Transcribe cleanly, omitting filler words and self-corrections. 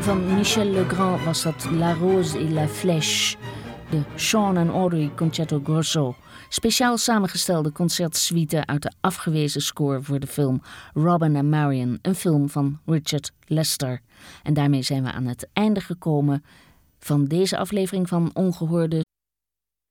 Van Michel Legrand was dat La Rose et la Flèche, de Sean and Audrey Concerto Grosso, speciaal samengestelde concertsuite uit de afgewezen score voor de film Robin and Marian, een film van Richard Lester. En daarmee zijn we aan het einde gekomen van deze aflevering van Ongehoorde